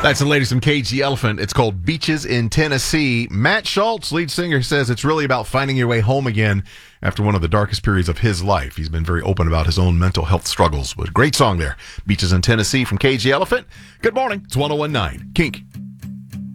That's the latest from Cage the Elephant. It's called Beaches in Tennessee. Matt Schultz, lead singer, says it's really about finding your way home again after one of the darkest periods of his life. He's been very open about his own mental health struggles. But great song there. Beaches in Tennessee from Cage the Elephant. Good morning. It's 101.9 Kink.